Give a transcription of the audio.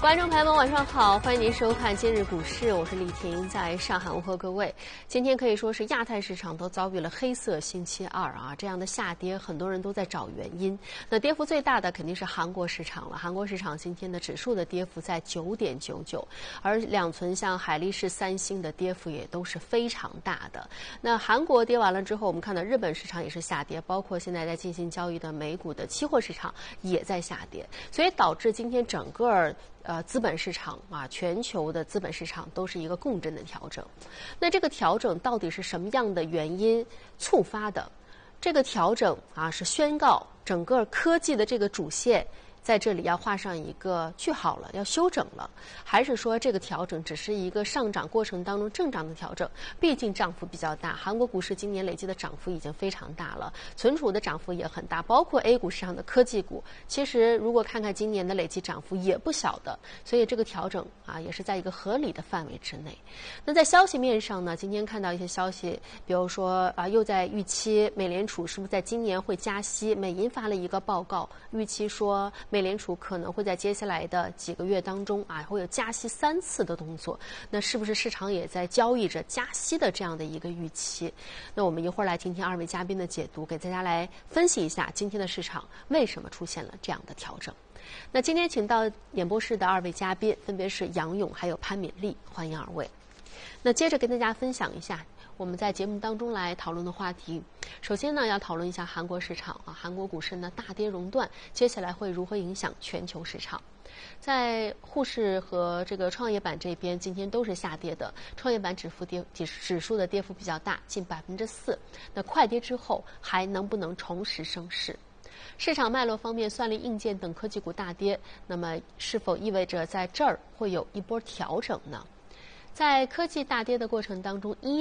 观众朋友们，晚上好，欢迎您收看今日股市，我是李婷，在上海问候各位。今天可以说是亚太市场都遭遇了黑色星期二啊，这样的下跌，很多人都在找原因。那跌幅最大的肯定是韩国市场了，韩国市场今天的指数的跌幅在9.99%，而两存像海力士、三星的跌幅也都是非常大的。那韩国跌完了之后，我们看到日本市场也是下跌，包括现在在进行交易的美股的期货市场也在下跌，所以导致今天整个资本市场啊，全球的资本市场都是一个共振的调整。那这个调整到底是什么样的原因触发的？这个调整啊，是宣告整个科技的这个主线在这里要画上一个句号了，要休整了，还是说这个调整只是一个上涨过程当中正涨的调整？毕竟涨幅比较大，韩国股市今年累计的涨幅已经非常大了，存储的涨幅也很大，包括 A 股市场的科技股，其实如果看看今年的累计涨幅也不小的，所以这个调整啊也是在一个合理的范围之内。那在消息面上呢，今天看到一些消息，比如说又在预期美联储是不是在今年会加息，美银发了一个报告，预期说美联储可能会在接下来的几个月当中啊，会有加息3次的动作。那是不是市场也在交易着加息的这样的一个预期？那我们一会儿来听听二位嘉宾的解读，给大家来分析一下今天的市场为什么出现了这样的调整。那今天请到演播室的二位嘉宾分别是杨勇还有潘敏丽，欢迎二位。那接着跟大家分享一下我们在节目当中来讨论的话题。首先呢，要讨论一下韩国市场啊，韩国股市呢大跌熔断，接下来会如何影响全球市场？在沪市和这个创业板这边，今天都是下跌的。创业板指数的跌幅比较大，近4%。那快跌之后，还能不能重拾升势？市场脉络方面，算力、硬件等科技股大跌，那么是否意味着在这儿会有一波调整呢？在科技大跌的过程当中，